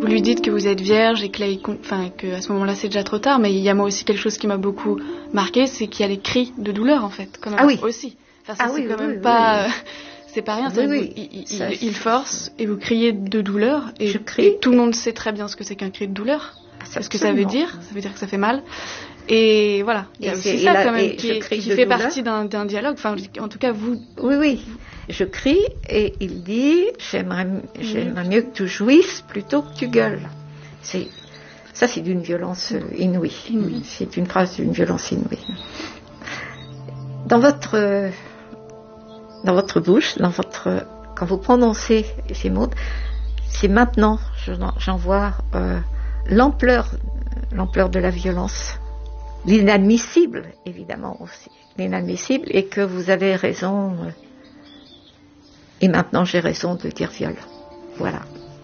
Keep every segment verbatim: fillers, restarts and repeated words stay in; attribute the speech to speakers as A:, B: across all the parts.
A: lui dites que vous êtes vierge et que, là, il, enfin, que à ce moment-là c'est déjà trop tard, mais il y a moi aussi quelque chose qui m'a beaucoup marqué, c'est qu'il y a les cris de douleur en fait, quand même,
B: ah oui.
A: aussi. Enfin, ça,
B: ah
A: c'est
B: oui,
A: quand
B: oui,
A: même
B: oui,
A: pas,
B: oui.
A: c'est pas rien.
B: Oui,
A: vous,
B: oui.
A: Il,
B: ça,
A: il, il force et vous criez de douleur et,
B: je crie.
A: et tout le monde sait très bien ce que c'est qu'un cri de douleur,
B: ah,
A: ce que ça veut dire. Ça veut dire que ça fait mal. Et voilà, il y a
B: et
A: aussi ça
B: la,
A: quand même qui, qui fait
B: douleur.
A: partie d'un, d'un dialogue. Enfin, en tout cas, vous.
B: Oui, oui. Je crie et il dit j'aimerais, j'aimerais mieux que tu jouisses plutôt que tu gueules. C'est, ça, c'est d'une violence inouïe.
A: inouïe.
B: C'est une phrase d'une violence inouïe. Dans votre, dans votre bouche, dans votre, quand vous prononcez ces mots, c'est maintenant, j'en vois euh, l'ampleur, l'ampleur de la violence. L'inadmissible, évidemment aussi. L'inadmissible, et que vous avez raison. Euh, et maintenant, j'ai raison de dire viol. Voilà.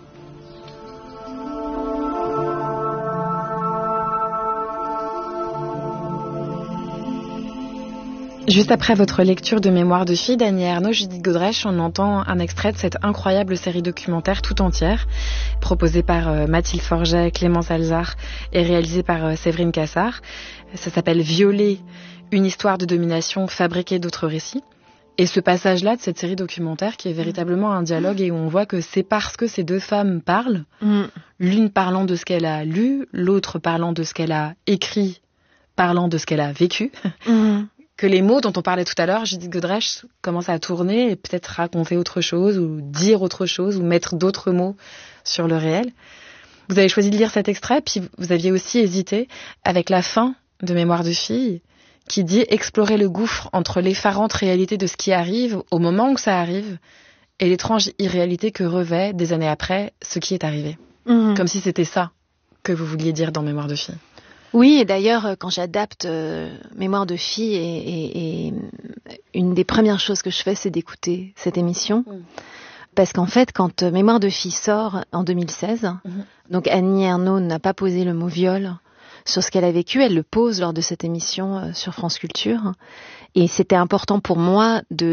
C: Juste après votre lecture de Mémoire de fille d'Annie Ernaux, Judith Godrèche, on entend un extrait de cette incroyable série documentaire tout entière, proposée par euh, Mathilde Forget, Clémence Alzard et réalisée par euh, Séverine Cassard. Ça s'appelle « Violer, une histoire de domination, fabriquer d'autres récits ». Et ce passage-là de cette série documentaire qui est véritablement un dialogue et où on voit que c'est parce que ces deux femmes parlent, mmh. l'une parlant de ce qu'elle a lu, l'autre parlant de ce qu'elle a écrit, parlant de ce qu'elle a vécu, mmh. que les mots dont on parlait tout à l'heure, Judith Godrèche, commencent à tourner et peut-être raconter autre chose ou dire autre chose ou mettre d'autres mots sur le réel. Vous avez choisi de lire cet extrait, puis vous aviez aussi hésité avec la fin de Mémoire de fille, qui dit explorer le gouffre entre l'effarante réalité de ce qui arrive au moment où ça arrive et l'étrange irréalité que revêt, des années après, ce qui est arrivé. Mmh. Comme si c'était ça que vous vouliez dire dans Mémoire de fille.
D: Oui, et d'ailleurs, quand j'adapte euh, Mémoire de fille, et, et, et une des premières choses que je fais, c'est d'écouter cette émission. Mmh. Parce qu'en fait, quand euh, Mémoire de fille sort en deux mille seize, mmh. donc Annie Ernaux n'a pas posé le mot viol sur ce qu'elle a vécu, elle le pose lors de cette émission euh, sur France Culture. Et c'était important pour moi de